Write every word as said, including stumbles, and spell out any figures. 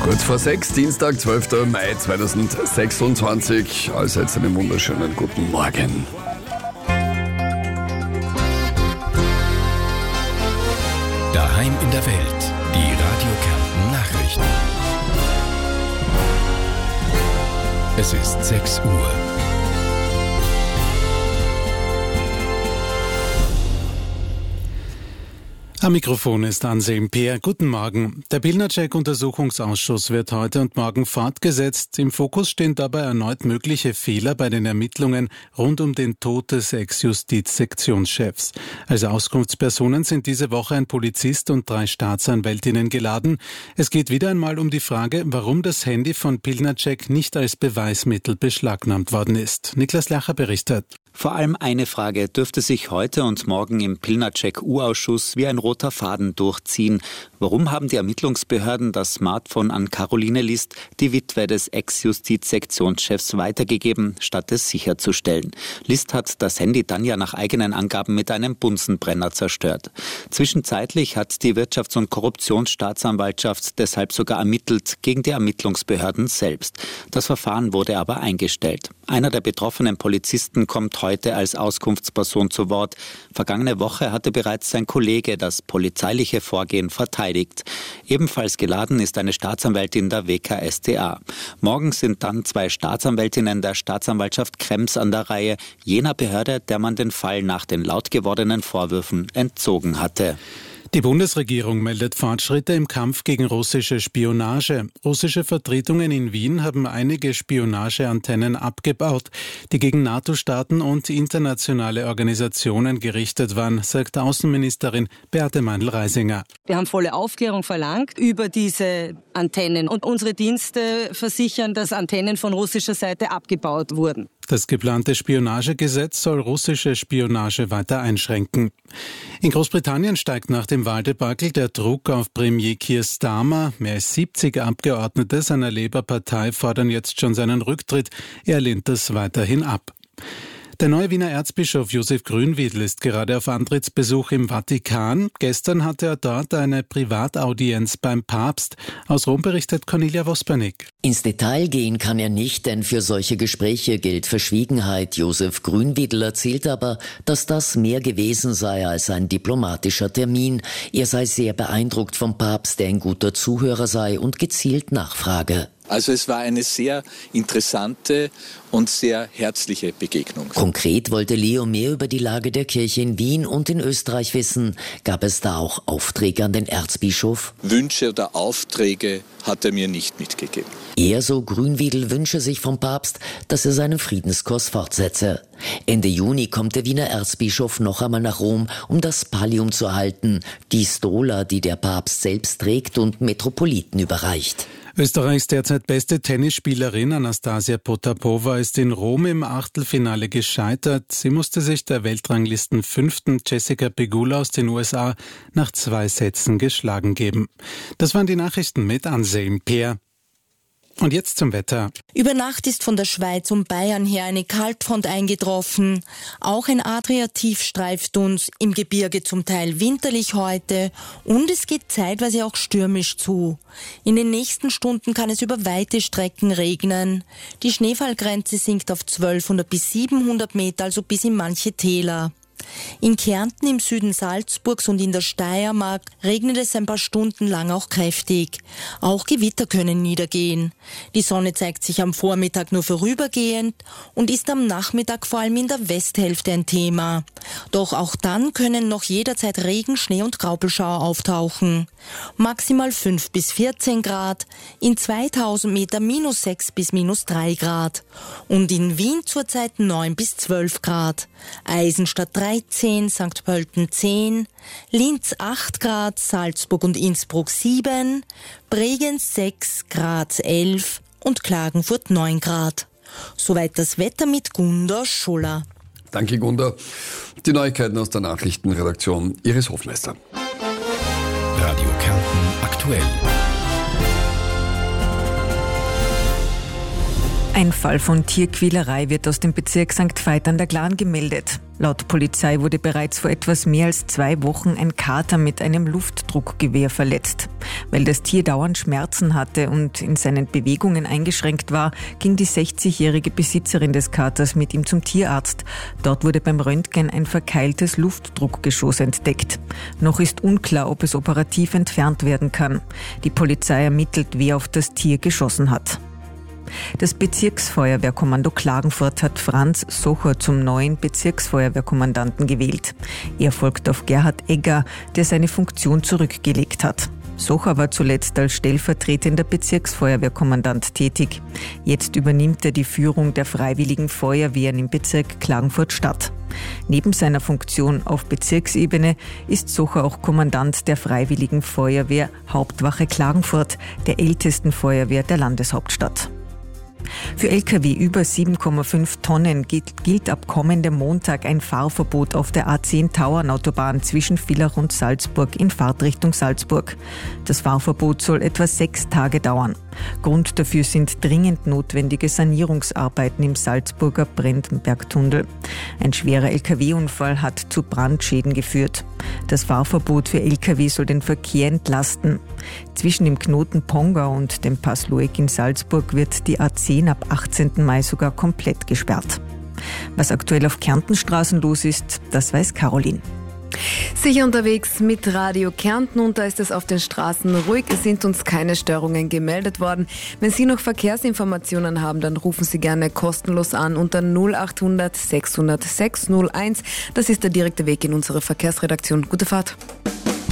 Kurz vor sechs, Dienstag, zwölften Mai zweitausendsechsundzwanzig. Allseits einen wunderschönen guten Morgen. Daheim in der Welt, die Radio Kärnten Nachrichten. Es ist sechs Uhr. Am Mikrofon ist Anselm Peer. Guten Morgen. Der Pilnacek-Untersuchungsausschuss wird heute und morgen fortgesetzt. Im Fokus stehen dabei erneut mögliche Fehler bei den Ermittlungen rund um den Tod des Ex-Justizsektionschefs. Als Auskunftspersonen sind diese Woche ein Polizist und drei Staatsanwältinnen geladen. Es geht wieder einmal um die Frage, warum das Handy von Pilnacek nicht als Beweismittel beschlagnahmt worden ist. Niklas Lacher berichtet. Vor allem eine Frage dürfte sich heute und morgen im Pilnacek-U-Ausschuss wie ein roter Faden durchziehen. Warum haben die Ermittlungsbehörden das Smartphone an Caroline List, die Witwe des Ex-Justizsektionschefs, weitergegeben, statt es sicherzustellen? List hat das Handy dann ja nach eigenen Angaben mit einem Bunsenbrenner zerstört. Zwischenzeitlich hat die Wirtschafts- und Korruptionsstaatsanwaltschaft deshalb sogar ermittelt gegen die Ermittlungsbehörden selbst. Das Verfahren wurde aber eingestellt. Einer der betroffenen Polizisten kommt heute als Auskunftsperson zu Wort. Vergangene Woche hatte bereits sein Kollege das polizeiliche Vorgehen verteidigt. Ebenfalls geladen ist eine Staatsanwältin der W K S t A. Morgen sind dann zwei Staatsanwältinnen der Staatsanwaltschaft Krems an der Reihe, jener Behörde, der man den Fall nach den laut gewordenen Vorwürfen entzogen hatte. Die Bundesregierung meldet Fortschritte im Kampf gegen russische Spionage. Russische Vertretungen in Wien haben einige Spionageantennen abgebaut, die gegen NATO-Staaten und internationale Organisationen gerichtet waren, sagt Außenministerin Beate Meindl-Reisinger. Wir haben volle Aufklärung verlangt über diese Antennen und unsere Dienste versichern, dass Antennen von russischer Seite abgebaut wurden. Das geplante Spionagegesetz soll russische Spionage weiter einschränken. In Großbritannien steigt nach dem Wahldebakel der Druck auf Premier Keir Starmer. Mehr als siebzig Abgeordnete seiner Labour-Partei fordern jetzt schon seinen Rücktritt. Er lehnt das weiterhin ab. Der neue Wiener Erzbischof Josef Grünwiedl ist gerade auf Antrittsbesuch im Vatikan. Gestern hatte er dort eine Privataudienz beim Papst. Aus Rom berichtet Cornelia Vospernik. Ins Detail gehen kann er nicht, denn für solche Gespräche gilt Verschwiegenheit. Josef Grünwiedl erzählt aber, dass das mehr gewesen sei als ein diplomatischer Termin. Er sei sehr beeindruckt vom Papst, der ein guter Zuhörer sei und gezielt nachfrage. Also es war eine sehr interessante und sehr herzliche Begegnung. Konkret wollte Leo mehr über die Lage der Kirche in Wien und in Österreich wissen. Gab es da auch Aufträge an den Erzbischof? Wünsche oder Aufträge hat er mir nicht mitgegeben. Er, so Grünwiedl, wünsche sich vom Papst, dass er seinen Friedenskurs fortsetze. Ende Juni kommt der Wiener Erzbischof noch einmal nach Rom, um das Pallium zu erhalten, die Stola, die der Papst selbst trägt und Metropoliten überreicht. Österreichs derzeit beste Tennisspielerin Anastasia Potapova ist in Rom im Achtelfinale gescheitert. Sie musste sich der Weltranglistenfünften Jessica Pegula aus den U S A nach zwei Sätzen geschlagen geben. Das waren die Nachrichten mit Anselm Peer. Und jetzt zum Wetter. Über Nacht ist von der Schweiz und Bayern her eine Kaltfront eingetroffen. Auch ein Adriativ streift uns, im Gebirge zum Teil winterlich heute und es geht zeitweise auch stürmisch zu. In den nächsten Stunden kann es über weite Strecken regnen. Die Schneefallgrenze sinkt auf zwölfhundert bis siebenhundert Meter, also bis in manche Täler. In Kärnten, im Süden Salzburgs und in der Steiermark regnet es ein paar Stunden lang auch kräftig. Auch Gewitter können niedergehen. Die Sonne zeigt sich am Vormittag nur vorübergehend und ist am Nachmittag vor allem in der Westhälfte ein Thema. Doch auch dann können noch jederzeit Regen, Schnee und Graupelschauer auftauchen. Maximal fünf bis vierzehn Grad, in zweitausend Meter minus sechs bis minus drei Grad. Und in Wien zurzeit neun bis zwölf Grad. Eisenstadt dreizehn, Sankt Pölten zehn, Linz acht Grad, Salzburg und Innsbruck sieben, Bregenz sechs Grad elf und Klagenfurt neun Grad. Soweit das Wetter mit Gunda Schuller. Danke, Gunda. Die Neuigkeiten aus der Nachrichtenredaktion Iris Hofmeister. Radio Kärnten aktuell. Ein Fall von Tierquälerei wird aus dem Bezirk Sankt Veit an der Glan gemeldet. Laut Polizei wurde bereits vor etwas mehr als zwei Wochen ein Kater mit einem Luftdruckgewehr verletzt. Weil das Tier dauernd Schmerzen hatte und in seinen Bewegungen eingeschränkt war, ging die sechzigjährige Besitzerin des Katers mit ihm zum Tierarzt. Dort wurde beim Röntgen ein verkeiltes Luftdruckgeschoss entdeckt. Noch ist unklar, ob es operativ entfernt werden kann. Die Polizei ermittelt, wer auf das Tier geschossen hat. Das Bezirksfeuerwehrkommando Klagenfurt hat Franz Socher zum neuen Bezirksfeuerwehrkommandanten gewählt. Er folgt auf Gerhard Egger, der seine Funktion zurückgelegt hat. Socher war zuletzt als stellvertretender Bezirksfeuerwehrkommandant tätig. Jetzt übernimmt er die Führung der Freiwilligen Feuerwehren im Bezirk Klagenfurt-Stadt. Neben seiner Funktion auf Bezirksebene ist Socher auch Kommandant der Freiwilligen Feuerwehr Hauptwache Klagenfurt, der ältesten Feuerwehr der Landeshauptstadt. Für L K W über sieben Komma fünf Tonnen gilt, gilt ab kommendem Montag ein Fahrverbot auf der A zehn Tauernautobahn zwischen Villach und Salzburg in Fahrtrichtung Salzburg. Das Fahrverbot soll etwa sechs Tage dauern. Grund dafür sind dringend notwendige Sanierungsarbeiten im Salzburger Brennbergtunnel. Ein schwerer L K W-Unfall hat zu Brandschäden geführt. Das Fahrverbot für L K W soll den Verkehr entlasten. Zwischen dem Knoten Pongau und dem Pass Loeck in Salzburg wird die A zehn ab achtzehnten Mai sogar komplett gesperrt. Was aktuell auf Kärntenstraßen los ist, das weiß Caroline. Sicher unterwegs mit Radio Kärnten und da ist es auf den Straßen ruhig. Es sind uns keine Störungen gemeldet worden. Wenn Sie noch Verkehrsinformationen haben, dann rufen Sie gerne kostenlos an unter null acht hundert sechshundert sechshunderteins. Das ist der direkte Weg in unsere Verkehrsredaktion. Gute Fahrt.